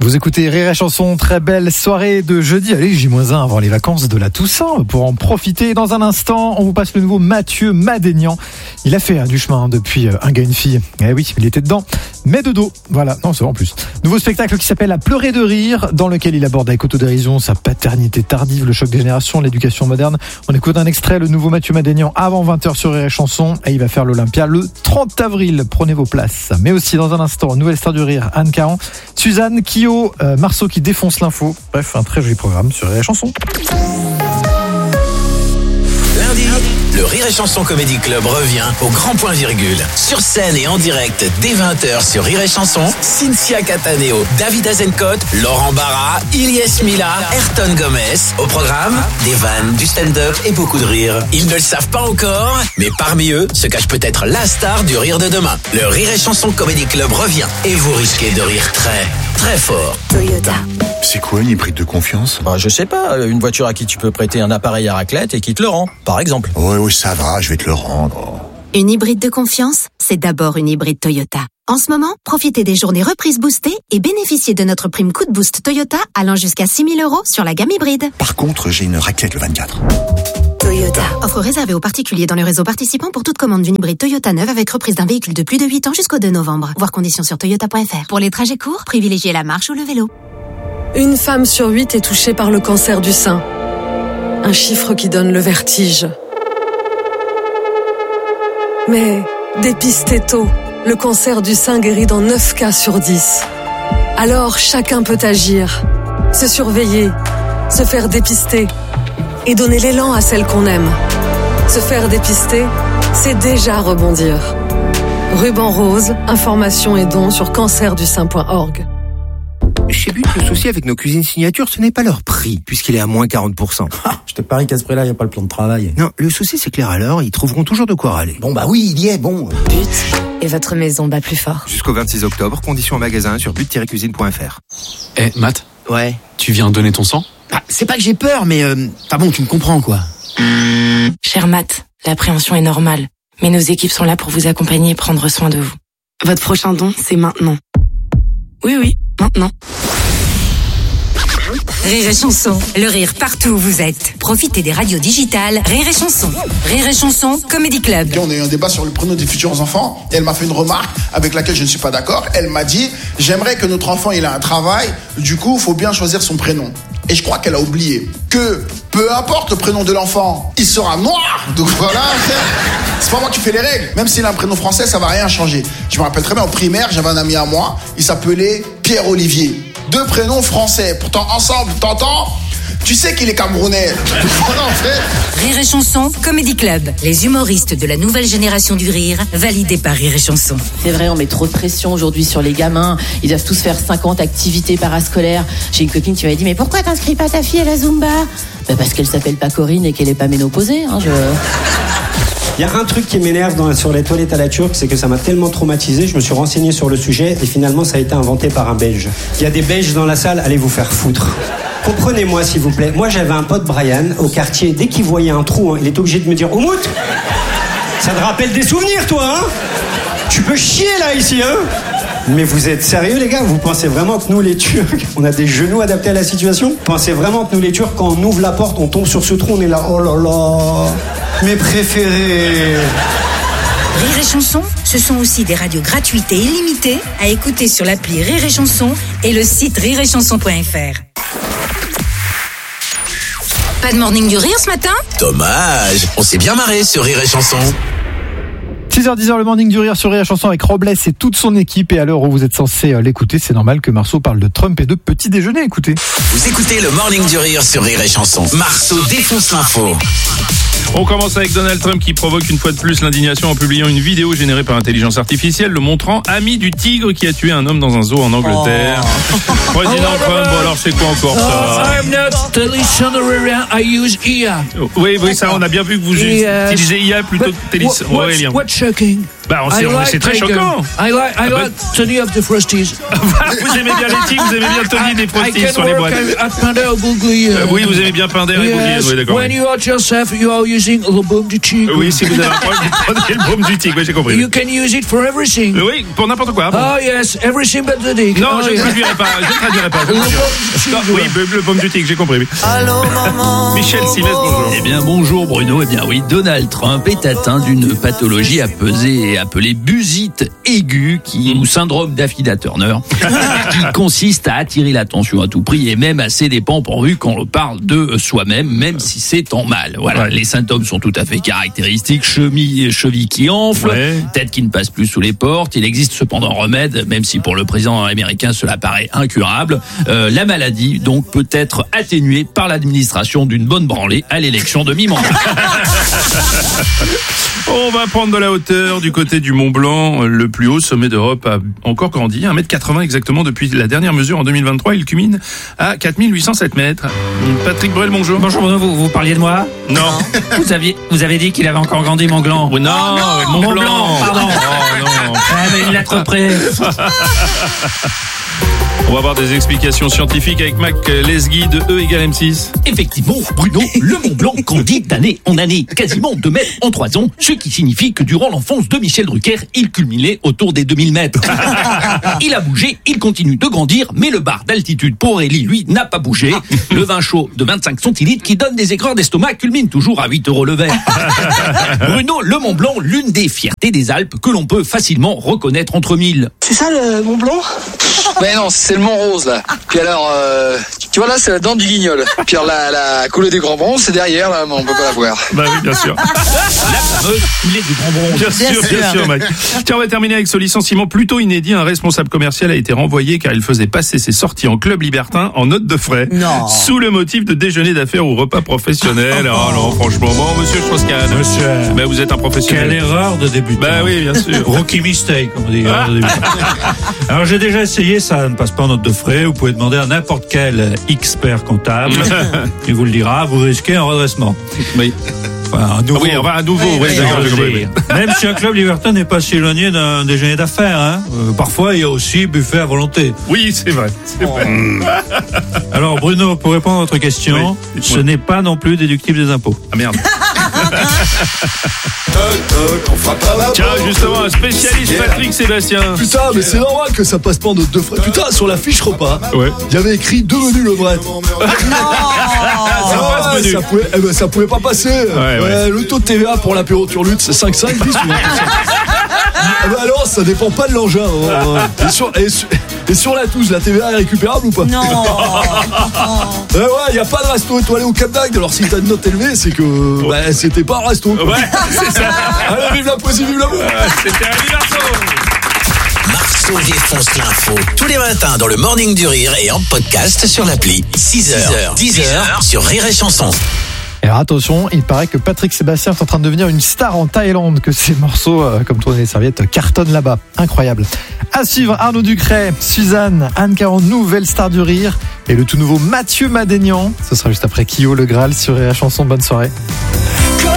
Vous écoutez Rire et Chanson, très belle soirée de jeudi. Allez, J-1 avant les vacances de la Toussaint pour en profiter. Dans un instant, on vous passe le nouveau Mathieu Madénian. Il a fait du chemin depuis Un gars, une fille. Eh oui, il était dedans, mais de dos. Voilà, non, c'est vrai en plus. Nouveau spectacle qui s'appelle À pleurer de rire, dans lequel il aborde avec autodérision sa paternité tardive, le choc des générations, l'éducation moderne. On écoute un extrait, le nouveau Mathieu Madénian, avant 20h sur Rire et Chanson. Et il va faire l'Olympia le 30 avril. Prenez vos places. Mais aussi, dans un instant, nouvelle star du rire, Anne Caron, Suzanne, Kyo, Marceau qui défonce l'info. Bref, un très joli programme sur Rire et Chanson. Lundi, le Rire et Chanson Comedy Club revient au grand point virgule. Sur scène et en direct dès 20h sur Rire et Chanson, Cynthia Cataneo, David Azencote, Laurent Barra, Ilyes Mila, Ayrton Gomez. Au programme, des vannes, du stand-up et beaucoup de rire. Ils ne le savent pas encore, mais parmi eux se cache peut-être la star du rire de demain. Le Rire et Chanson Comedy Club revient et vous risquez de rire très, très fort. Toyota. C'est quoi une hybride de confiance ? Je sais pas, une voiture à qui tu peux prêter un appareil à raclette et qui te le rend, par exemple. Oui, ça va, je vais te le rendre. Une hybride de confiance, c'est d'abord une hybride Toyota. En ce moment, profitez des journées reprises boostées et bénéficiez de notre prime coup de boost Toyota allant jusqu'à 6 000 € sur la gamme hybride. Par contre, j'ai une raclette le 24. Toyota. Offre réservée aux particuliers dans le réseau participant pour toute commande d'une hybride Toyota neuve avec reprise d'un véhicule de plus de 8 ans jusqu'au 2 novembre. Voir conditions sur toyota.fr. Pour les trajets courts, privilégiez la marche ou le vélo. Une femme sur 8 est touchée par le cancer du sein. Un chiffre qui donne le vertige. Mais dépistez tôt, le cancer du sein guérit dans 9 cas sur 10. Alors chacun peut agir, se surveiller, se faire dépister et donner l'élan à celle qu'on aime. Se faire dépister, c'est déjà rebondir. Ruban Rose, informations et dons sur cancerdusein.org. Chez But, le souci avec nos cuisines signatures, ce n'est pas leur prix, puisqu'il est à moins 40%. Je te parie qu'à ce prix-là, il n'y a pas le plan de travail. Non, le souci c'est que les râleurs, ils trouveront toujours de quoi râler. Bon bah oui, il y est, bon. But, et votre maison bat plus fort. Jusqu'au 26 octobre, conditions en magasin sur but-cuisine.fr. Matt ? Ouais. Tu viens donner ton sang ? C'est pas que j'ai peur, mais... bon, tu me comprends, quoi. Cher Matt, l'appréhension est normale, mais nos équipes sont là pour vous accompagner et prendre soin de vous. Votre prochain don, c'est maintenant. Oui, maintenant. Rire et Chanson, le rire partout où vous êtes. Profitez des radios digitales Rire et Chanson. Rire et Chanson, Comedy Club. On a eu un débat sur le prénom des futurs enfants et elle m'a fait une remarque avec laquelle je ne suis pas d'accord. Elle m'a dit, j'aimerais que notre enfant il a un travail, du coup il faut bien choisir son prénom. Et je crois qu'elle a oublié que peu importe le prénom de l'enfant, il sera noir. Donc voilà, c'est pas moi qui fais les règles. Même s'il a un prénom français, ça va rien changer. Je me rappelle très bien, en primaire, j'avais un ami à moi, il s'appelait Pierre-Olivier. 2 prénoms français. Pourtant, ensemble, t'entends ? Tu sais qu'il est camerounais. Voilà, en fait. Rire et Chanson, Comedy Club. Les humoristes de la nouvelle génération du rire, validés par Rire et Chanson. C'est vrai, on met trop de pression aujourd'hui sur les gamins. Ils doivent tous faire 50 activités parascolaires. J'ai une copine qui m'avait dit, mais pourquoi t'inscris pas ta fille à la Zumba ? Parce qu'elle s'appelle pas Corinne et qu'elle est pas ménopausée. Il y a un truc qui m'énerve sur les toilettes à la turque, c'est que ça m'a tellement traumatisé, je me suis renseigné sur le sujet et finalement ça a été inventé par un Belge. Il y a des Belges dans la salle, allez vous faire foutre. Comprenez-moi s'il vous plaît, moi j'avais un pote Brian au quartier, dès qu'il voyait un trou, il était obligé de me dire « Oumout, ça te rappelle des souvenirs toi, hein ? Tu peux chier là ici, hein ?» Mais vous êtes sérieux les gars ? Vous pensez vraiment que nous les Turcs, on a des genoux adaptés à la situation ? Vous pensez vraiment que nous les Turcs, quand on ouvre la porte, on tombe sur ce trou, on est là, oh là là, mes préférés. Rire et Chanson, ce sont aussi des radios gratuites et illimitées à écouter sur l'appli Rire et Chanson et le site rireetchanson.fr. Pas de morning du rire ce matin ? Dommage, on s'est bien marré sur Rire et Chanson. 6h-10h, le morning du rire sur Rire et Chanson avec Robles et toute son équipe. Et à l'heure où vous êtes censé l'écouter, c'est normal que Marceau parle de Trump et de petit déjeuner. Écoutez. Vous écoutez le morning du rire sur Rire et Chanson. Marceau défonce l'info. On commence avec Donald Trump qui provoque une fois de plus l'indignation en publiant une vidéo générée par intelligence artificielle le montrant ami du tigre qui a tué un homme dans un zoo en Angleterre. Président Trump, bon alors c'est quoi encore ça? I'm not Télé Aurélien, I use IA. Oui, ça on a bien vu que vous utilisez IA plutôt que Télé Aurélien. What's shocking Bah, c'est très choquant. I like Tony of the Frosties. Vous aimez bien les tigres, vous aimez bien Tony des Frosties sur les boîtes. Oui, vous aimez bien Pinder et Bougli. Oui, d'accord. When you hurt yourself, you are using the baume du tigre. Oui, si vous avez un problème, vous prenez le baume du tigre. Oui, j'ai compris. You can use it for everything. Oui, pour n'importe quoi. Oh yes, everything but the dick. Non, je ne traduirai pas. Oui, le baume du tigre, j'ai compris. Oui. Allô, maman. Michel Simès, bonjour. Eh bien, bonjour Bruno. Eh bien oui, Donald Trump est atteint d'une pathologie appelée busite aiguë ou syndrome d'Affida Turner, qui consiste à attirer l'attention à tout prix et même à ses dépens pourvu qu'on parle de soi-même, même si c'est en mal. Voilà, les symptômes sont tout à fait caractéristiques. Cheville qui enfle, tête qui ne passe plus sous les portes. Il existe cependant un remède, même si pour le président américain cela paraît incurable. La maladie donc peut être atténuée par l'administration d'une bonne branlée à l'élection de mi-mandat. On va prendre de la hauteur du côté du Mont Blanc. Le plus haut sommet d'Europe a encore grandi, 1m80 exactement depuis la dernière mesure en 2023. Il culmine à 4807 mètres. Patrick Bruel, bonjour. Bonjour Bruno, vous parliez de moi ? Non. Vous avez dit qu'il avait encore grandi Mont Blanc. Oh, non, Mont Blanc. Pardon. Oh non. Ah, mais une lettre près. On va avoir des explications scientifiques avec Mac Lesguy de E = M6. Effectivement, Bruno, le Mont Blanc grandit d'année en année, quasiment 2 mètres en 3 ans, ce qui signifie que durant l'enfance de Michel Drucker, il culminait autour des 2000 mètres. Il a bougé, il continue de grandir, mais le bar d'altitude pour Aurélie, lui, n'a pas bougé. Le vin chaud de 25 centilitres qui donne des aigreurs d'estomac culmine toujours à 8 € le verre. Bruno, le Mont Blanc, l'une des fiertés des Alpes que l'on peut facilement reconnaître entre mille. C'est ça le Mont Blanc? Mais non, c'est le Mont Rose là. Puis alors, tu vois là, c'est la dent du Guignol. Puis alors la coulée du Grand Bronze, c'est derrière là, mais on peut pas la voir. Bah oui, bien sûr. La fameuse coulée du Grand Bronze. Bien sûr, Mike. Tiens, on va terminer avec ce licenciement plutôt inédit. Un responsable commercial a été renvoyé car il faisait passer ses sorties en club libertin en note de frais. Non. Sous le motif de déjeuner d'affaires ou repas professionnel. Oh non, franchement. Bon, monsieur Strauss-Kahn. Monsieur. Bah, vous êtes un professionnel. Quelle erreur de débutant. Bah oui, bien sûr. Rookie mistake, comme on dit. Alors j'ai déjà essayé, ça ne passe pas en note de frais. Vous pouvez demander à n'importe quel expert comptable. Il vous le dira, vous risquez un redressement. Oui. Enfin, à nouveau. Oui. Même si un club libertin n'est pas si éloigné d'un déjeuner d'affaires. Hein. Parfois, il y a aussi buffet à volonté. Oui, c'est vrai. Alors, Bruno, pour répondre à votre question, ce n'est pas non plus déductible des impôts. Ah merde. Tiens, justement, un spécialiste, Patrick Sébastien. Putain, mais c'est normal que ça passe pas en note de frais. Putain, sur la fiche repas, il y avait écrit 2 menus le bret. Ça pouvait pas passer. Le taux de TVA pour l'apéro Turlutte, c'est 5,5, 10 ou 20%. Alors, ça dépend pas de l'engin. Et sur la touche, la TVA est récupérable ou pas? Non. Il y a pas de resto étoilé au Cap d'Agde. Alors, si t'as une note élevée, c'est que c'était pas un resto. Ouais, c'est ça. Allez, vive la poésie, vive l'amour. C'était Rémi Marceau. Marceau défonce l'info tous les matins dans le Morning du Rire et en podcast sur l'appli. 6h, 10h sur Rire et Chanson. Et alors attention, il paraît que Patrick Sébastien est en train de devenir une star en Thaïlande, que ses morceaux, comme tourner les serviettes, cartonnent là-bas. Incroyable. À suivre, Arnaud Ducret, Suzanne, Anne Caron, nouvelle star du rire, et le tout nouveau Mathieu Madénian. Ce sera juste après Kyo Le Graal sur Rire et Chanson. Bonne soirée.